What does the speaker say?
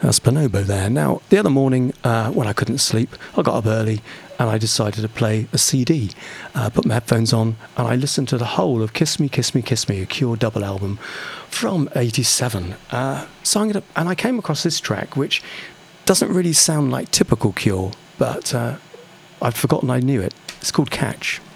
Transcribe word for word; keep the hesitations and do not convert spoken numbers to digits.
That's Bonobo there. Now, the other morning uh, when I couldn't sleep, I got up early and I decided to play a C D. Uh, put my headphones on and I listened to the whole of Kiss Me, Kiss Me, Kiss Me, a Cure double album from eighty-seven. Uh, so I'm gonna, and I came across this track, which doesn't really sound like typical Cure, but uh, I'd forgotten I knew it. It's called Catch.